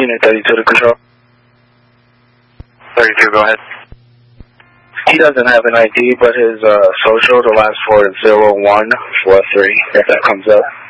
Unit 32 to control. 32, go ahead. He doesn't have an ID, but his social, the last 4 is 0143, if that comes up.